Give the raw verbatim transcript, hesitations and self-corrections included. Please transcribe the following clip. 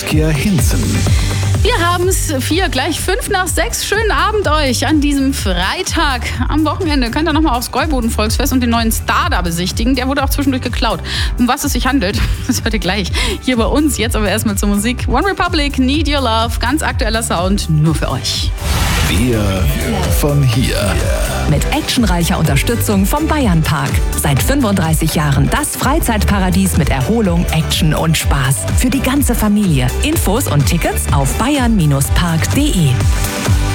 Saskia Hinzen. Wir haben es vier, gleich fünf nach sechs. Schönen Abend euch an diesem Freitag. Am Wochenende könnt ihr nochmal aufs Gäuboden-Volksfest und den neuen Star da besichtigen. Der wurde auch zwischendurch geklaut. Um was es sich handelt, das hört ihr gleich hier bei uns. Jetzt aber erstmal zur Musik. One Republic, Need Your Love. Ganz aktueller Sound, nur für euch. Wir von hier. Mit actionreicher Unterstützung vom Bayernpark. Seit fünfunddreißig Jahren das Freizeitparadies mit Erholung, Action und Spaß. Für die ganze Familie. Infos und Tickets auf bayern Bindestrich park punkt de.